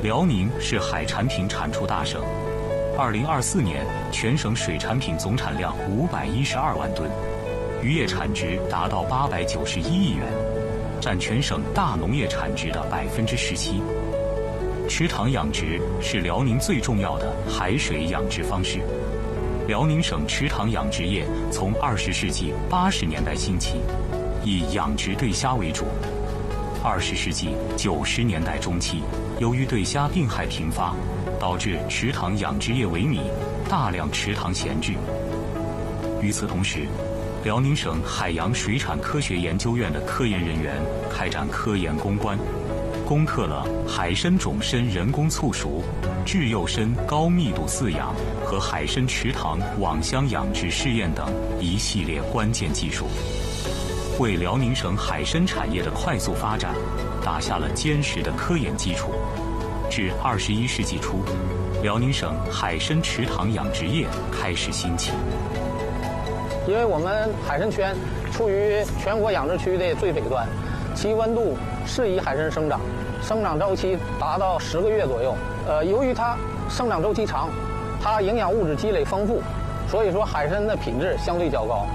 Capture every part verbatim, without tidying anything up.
辽宁是海产品产出大省，二零二四年全省水产品总产量五百一十二万吨，渔业产值达到八百九十一亿元，占全省大农业产值的百分之十七。池塘养殖是辽宁最重要的海水养殖方式。辽宁省池塘养殖业从二十世纪八十年代兴起，以养殖对虾为主。二十世纪九十年代中期，由于对虾病害频发，导致池塘养殖业萎靡，大量池塘闲置。与此同时，辽宁省海洋水产科学研究院的科研人员开展科研攻关，攻克了海参种参人工促熟、稚幼参高密度饲养和海参池塘网箱养殖试验等一系列关键技术，为辽宁省海参产业的快速发展打下了坚实的科研基础。至二十一世纪初，辽宁省海参池塘养殖业开始兴起。 因为我们海参圈处于全国养殖区的最北端，其温度适宜海参生长，生长周期达到十个月左右。呃，由于它生长周期长，它营养物质积累丰富，所以说海参的品质相对较高。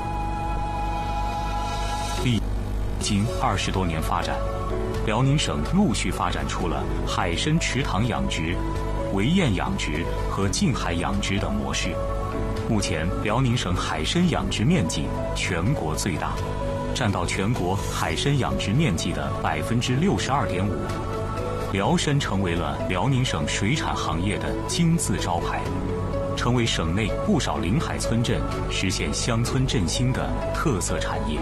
历经二十多年发展，辽宁省陆续发展出了海参池塘养殖、围堰养殖和近海养殖等模式。目前，辽宁省海参养殖面积全国最大，占到全国海参养殖面积的百分之六十二点五。辽参成为了辽宁省水产行业的金字招牌，成为省内不少临海村镇实现乡村振兴的特色产业。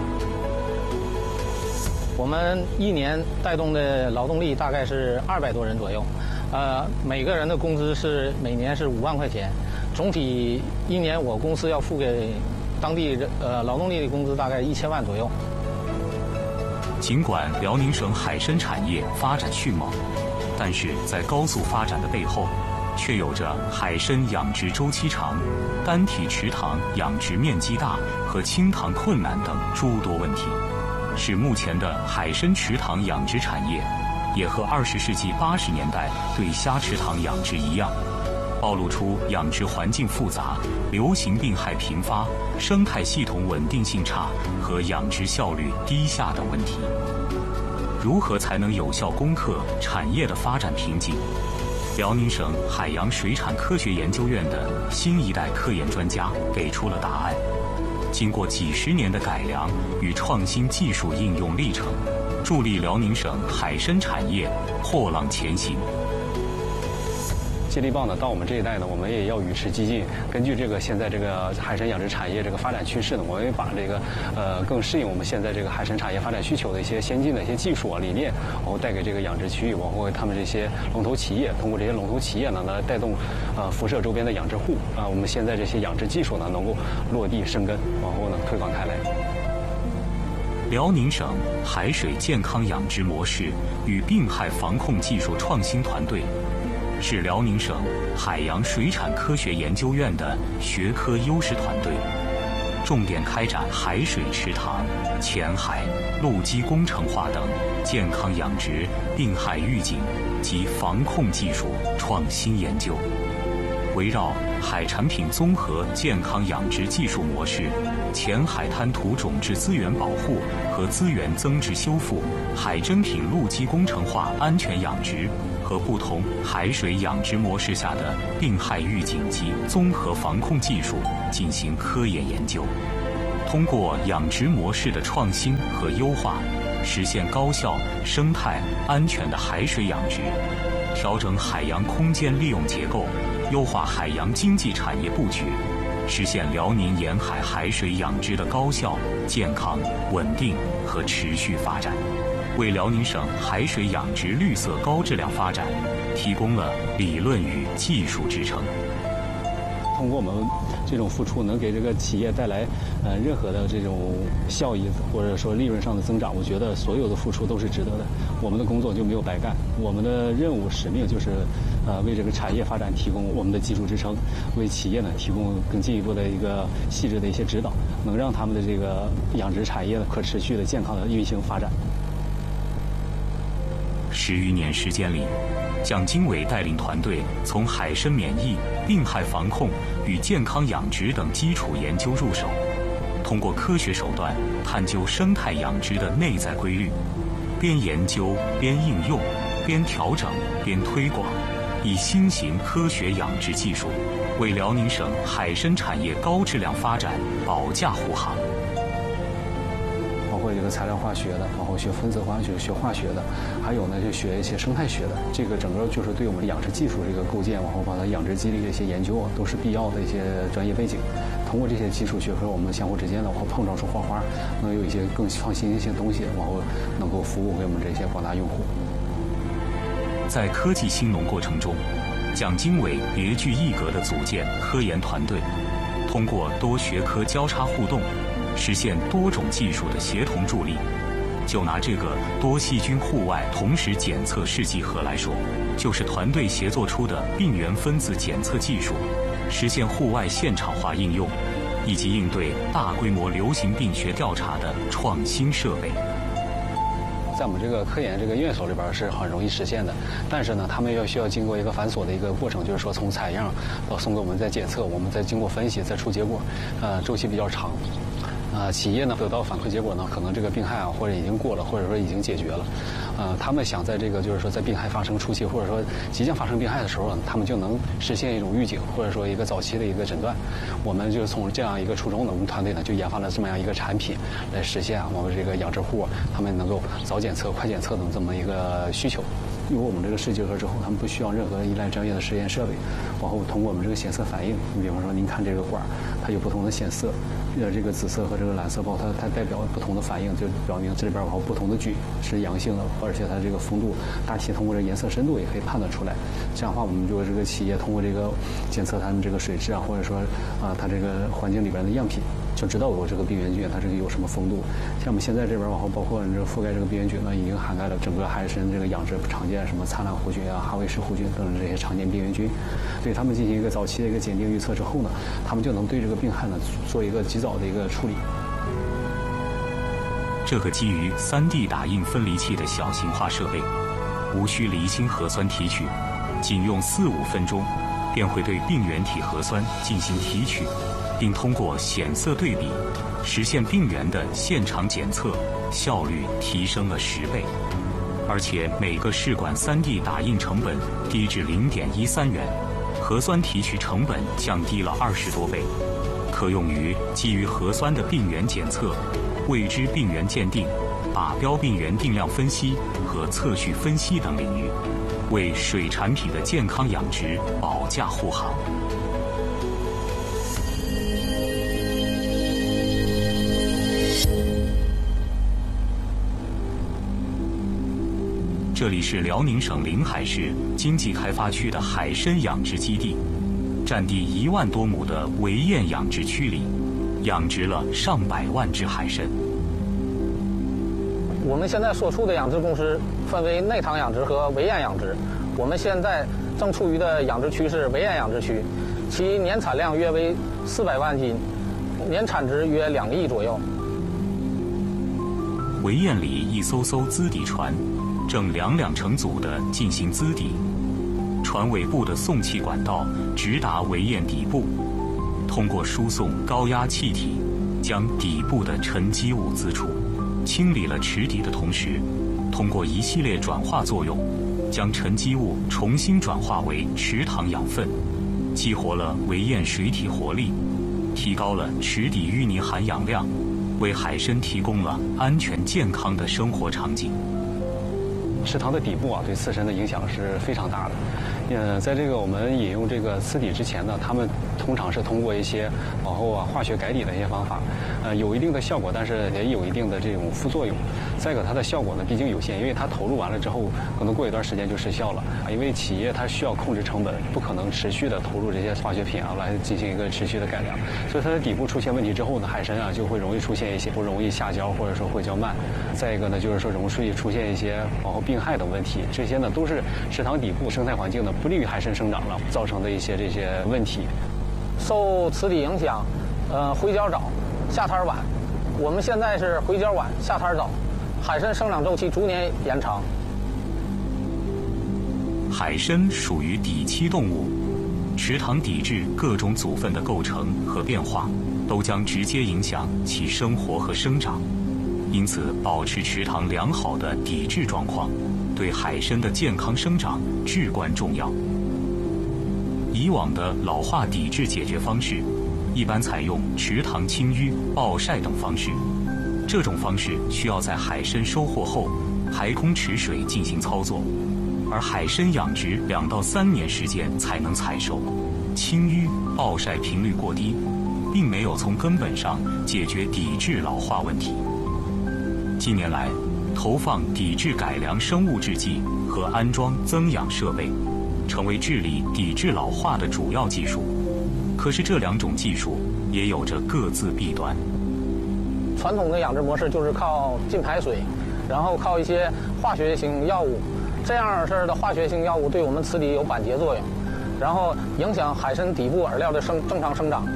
我们一年带动的劳动力大概是二百多人左右，呃，每个人的工资是每年是五万块钱，总体一年我公司要付给当地呃劳动力的工资大概一千万左右。 尽管辽宁省海参产业发展迅猛，但是在高速发展的背后，却有着海参养殖周期长、单体池塘养殖面积大和清塘困难等诸多问题，使目前的海参池塘养殖产业也和二十世纪八十年代对虾池塘养殖一样，暴露出养殖环境复杂、流行病害频发、生态系统稳定性差和养殖效率低下等问题。如何才能有效攻克产业的发展瓶颈？辽宁省海洋水产科学研究院的新一代科研专家给出了答案。经过几十年的改良与创新技术应用历程，助力辽宁省海参产业破浪前行。 接力棒呢，到我们这一代呢，我们也要与时俱进。根据这个现在这个海参养殖产业这个发展趋势呢，我们也把这个呃更适应我们现在这个海参产业发展需求的一些先进的一些技术啊理念，然后带给这个养殖区域，包括他们这些龙头企业，通过这些龙头企业呢来带动呃辐射周边的养殖户啊、呃，我们现在这些养殖技术呢能够落地生根，然后呢推广开来。 辽宁省海水健康养殖模式与病害防控技术创新团队，是辽宁省海洋水产科学研究院的学科优势团队，重点开展海水池塘、浅海、路基工程化等健康养殖、病害预警及防控技术创新研究，围绕海产品综合健康养殖技术模式、浅海滩土种质资源保护和资源增值修复、海珍品路基工程化安全养殖和不同海水养殖模式下的病害预警及综合防控技术进行科研研究，通过养殖模式的创新和优化，实现高效、生态、安全的海水养殖，调整海洋空间利用结构，优化海洋经济产业布局，实现辽宁沿海海水养殖的高效、健康、稳定和持续发展，为辽宁省海水养殖绿色高质量发展提供了理论与技术支撑。 通过我们这种付出，能给这个企业带来呃任何的这种效益或者说利润上的增长，我觉得所有的付出都是值得的。我们的工作就没有白干，我们的任务使命就是呃为这个产业发展提供我们的技术支撑，为企业呢提供更进一步的一个细致的一些指导，能让他们的这个养殖产业的可持续的健康的运行发展。 十余年时间里，蒋经纬带领团队从海参免疫、病害防控与健康养殖等基础研究入手，通过科学手段探究生态养殖的内在规律，边研究边应用，边调整边推广，以新型科学养殖技术为辽宁省海参产业高质量发展保驾护航。 包括这个材料化学的，包括学分子化学、学化学的，还有呢就学一些生态学的。这个整个就是对我们养殖技术这个构建，然后把它养殖机理的一些研究啊，都是必要的一些专业背景。通过这些技术学科，我们相互之间的往后碰撞出火花，能有一些更创新一些东西，往后能够服务给我们这些广大用户。 在科技兴农过程中，蒋经纬别具一格地组建科研团队，通过多学科交叉互动，实现多种技术的协同助力。就拿这个多细菌户外同时检测试剂盒来说，就是团队协作出的病原分子检测技术，实现户外现场化应用，以及应对大规模流行病学调查的创新设备。 在我们这个科研这个院所里边是很容易实现的，但是呢，他们要需要经过一个繁琐的一个过程，就是说从采样到送给我们再检测，我们再经过分析再出结果，呃，周期比较长。呃，企业呢得到反馈结果呢，可能这个病害啊，或者已经过了，或者说已经解决了。呃，他们想在这个就是说在病害发生初期，或者说即将发生病害的时候，他们就能实现一种预警，或者说一个早期的一个诊断。我们就从这样一个初衷呢，我们团队呢就研发了这么样一个产品，来实现我们这个养殖户他们能够早检测、快检测的这么一个需求。有我们这个试剂盒之后，他们不需要任何依赖专业的实验设备，往后通过我们这个显色反应，你比方说您看这个管，它有不同的显色，呃，这个紫色和这个蓝色包，它它代表不同的反应，就表明这里边往后不同的菌是阳性的，而且它这个风度大体通过这个颜色深度也可以判断出来。这样的话，我们就这个企业通过这个检测它们这个水质啊，或者说啊它这个环境里边的样品，就知道我这个病原菌它这个有什么风度。像我们现在这边往后包括这个覆盖这个病原菌呢，已经涵盖了整个海参这个养殖常见什么灿烂弧菌啊、哈维氏弧菌等等这些常见病原菌，对他们进行一个早期的一个检定预测之后呢，他们就能对这个病害呢做一个及早的一个处理。 这个基于 三 D 打印分离器的小型化设备，无需离心核酸提取，仅用四五分钟，便会对病原体核酸进行提取，并通过显色对比，实现病原的现场检测，效率提升了十倍。而且每个试管 三 D 打印成本低至 零点一三元，核酸提取成本降低了二十多倍，可用于基于核酸的病原检测、未知病原鉴定、靶标病原定量分析和测序分析等领域，为水产品的健康养殖保驾护航。这里是辽宁省临海市经济开发区的海参养殖基地，占地一万多亩的围堰养殖区里，养殖了上百万只海参。 我们现在所处的养殖公司分为内塘养殖和围堰养殖。我们现在正处于的养殖区是围堰养殖区，其年产量约为四百万斤，年产值约两个亿左右。 围堰里一艘艘资底船，正两两成组地进行资底，船尾部的送气管道直达围堰底部，通过输送高压气体，将底部的沉积物滋出，清理了池底的同时，通过一系列转化作用，将沉积物重新转化为池塘养分，激活了围堰水体活力，提高了池底淤泥含氧量，为海参提供了安全健康的生活场景。 池塘的底部啊，对自身的影响是非常大的。呃，在这个我们引用这个呲底之前呢，他们通常是通过一些往后啊化学改底的一些方法，呃，有一定的效果，但是也有一定的这种副作用。再一个，它的效果呢毕竟有限，因为它投入完了之后，可能过一段时间就失效了啊。因为企业它需要控制成本，不可能持续的投入这些化学品啊来进行一个持续的改良，所以它的底部出现问题之后呢，海参啊就会容易出现一些不容易下胶，或者说会较慢。再一个呢，就是说容易出现一些往后病害等问题，这些呢都是池塘底部生态环境呢不利于海参生长了造成的一些这些问题。 受池底影响，呃，回胶早，下滩晚。我们现在是回胶晚，下滩早，海参生长周期逐年延长。 海参属于底栖动物，池塘底质各种组分的构成和变化，都将直接影响其生活和生长。因此，保持池塘良好的底质状况，对海参的健康生长至关重要。以往的老化底质解决方式，一般采用池塘清淤、暴晒等方式。这种方式需要在海参收获后排空池水进行操作，而海参养殖两到三年时间才能采收。清淤、暴晒频率过低，并没有从根本上解决底质老化问题。近年来，投放底质改良生物制剂和安装增氧设备，成为治理底质老化的主要技术。可是这两种技术也有着各自弊端。 传统的养殖模式就是靠浸排水，然后靠一些化学性药物，这样式的化学性药物对我们池底有板结作用，然后影响海参底部饵料的生正常生长。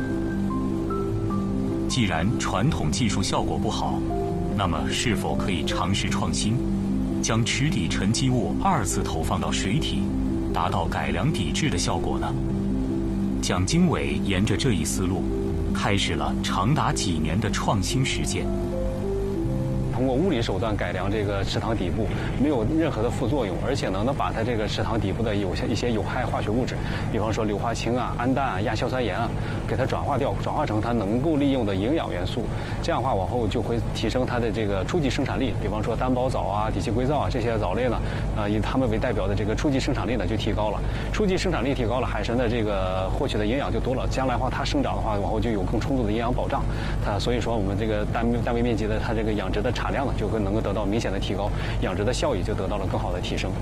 既然传统技术效果不好，那么是否可以尝试创新，将池底沉积物二次投放到水体，达到改良底质的效果呢？蒋经纬沿着这一思路，开始了长达几年的创新实践。 通过物理手段改良这个池塘底部，没有任何的副作用，而且呢，能把它这个池塘底部的有些一些有害化学物质，比方说硫化氢啊、氨氮啊、亚硝酸盐啊，给它转化掉，转化成它能够利用的营养元素。这样的话，往后就会提升它的这个初级生产力。比方说单胞藻啊、底栖硅藻啊这些藻类呢，呃，以它们为代表的这个初级生产力呢就提高了。初级生产力提高了，海参的这个获取的营养就多了。将来的话，它生长的话，往后就有更充足的营养保障。它所以说，我们这个单单位面积的它这个养殖的产量呢，就会能够得到明显的提高，养殖的效益就得到了更好的提升。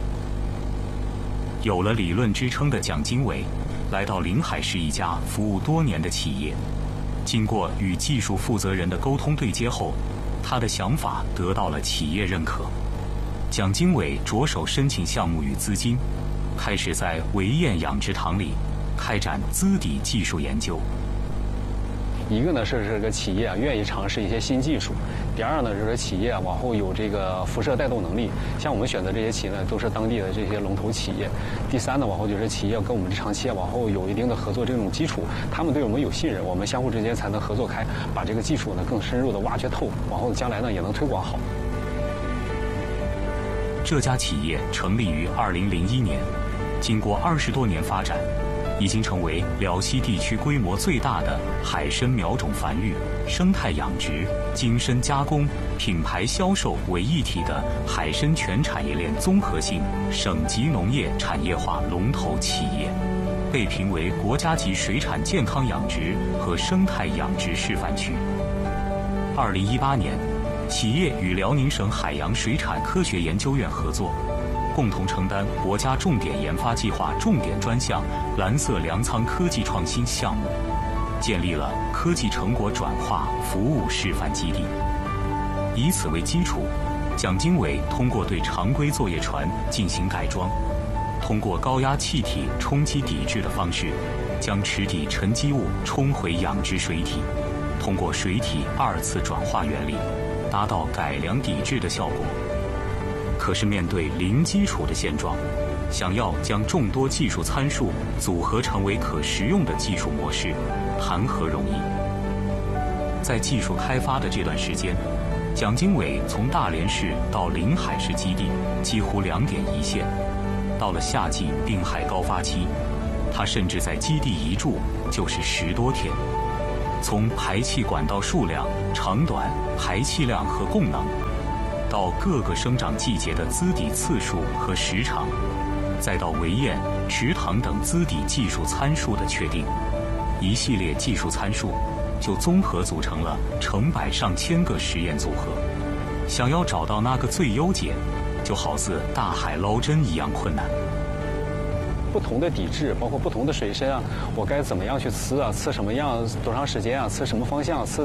有了理论支撑的蒋经纬，来到临海市一家服务多年的企业，经过与技术负责人的沟通对接后，他的想法得到了企业认可。蒋经纬着手申请项目与资金，开始在维堰养殖塘里开展资底技术研究。 一个呢是这个企业啊愿意尝试一些新技术，第二呢就是企业啊往后有这个辐射带动能力，像我们选择这些企业呢都是当地的这些龙头企业。第三呢往后就是企业跟我们这长期往后有一定的合作这种基础，他们对我们有信任，我们相互之间才能合作开，把这个技术呢更深入的挖掘透，往后将来呢也能推广好。 这家企业成立于二零零一年，经过二十多年发展，已经成为辽西地区规模最大的海参苗种繁育、生态养殖、精深加工、品牌销售为一体的海参全产业链综合性省级农业产业化龙头企业，被评为国家级水产健康养殖和生态养殖示范区。二零一八年，企业与辽宁省海洋水产科学研究院合作，共同承担国家重点研发计划重点专项蓝色粮仓科技创新项目，建立了科技成果转化服务示范基地。以此为基础，蒋经纬通过对常规作业船进行改装，通过高压气体冲击底质的方式，将池底沉积物冲回养殖水体，通过水体二次转化原理，达到改良底质的效果。可是面对零基础的现状，想要将众多技术参数组合成为可实用的技术模式，谈何容易？在技术开发的这段时间，蒋经纬从大连市到临海市基地几乎两点一线。到了夏季滨海高发期，他甚至在基地一住就是十多天。从排气管道数量、长短、排气量和供能，到各个生长季节的资底次数和时长，再到围堰、池塘等资底技术参数的确定，一系列技术参数就综合组成了成百上千个实验组合。想要找到那个最优解，就好似大海捞针一样困难。 不同的底质，包括不同的水深啊，我该怎么样去呲啊？呲什么样？多长时间啊？呲什么方向？呲